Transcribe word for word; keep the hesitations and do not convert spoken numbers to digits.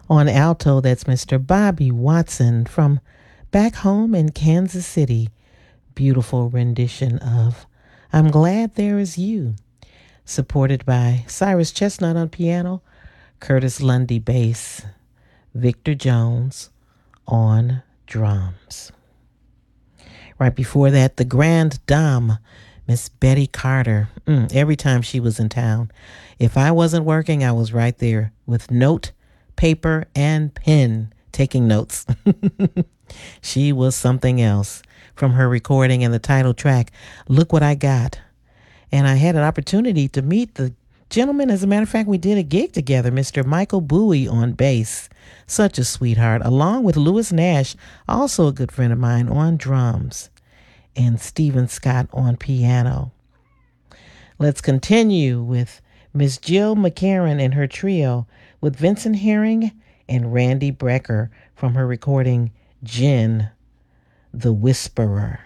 On alto, that's Mister Bobby Watson from back home in Kansas City. Beautiful rendition of I'm Glad There Is You, supported by Cyrus Chestnut on piano, Curtis Lundy bass, Victor Jones on drums. Right before that, the Grand Dame, Miss Betty Carter. Mm, every time she was in town, if I wasn't working, I was right there with note, paper, and pen taking notes. She was something else. From her recording and the title track, Look What I Got. And I had an opportunity to meet the gentleman. As a matter of fact, we did a gig together, Mister Michael Bowie on bass. Such a sweetheart, along with Louis Nash, also a good friend of mine, on drums, and Stephen Scott on piano. Let's continue with Miss Jill McCarran and her trio with Vincent Herring and Randy Brecker from her recording Gin, the Whisperer.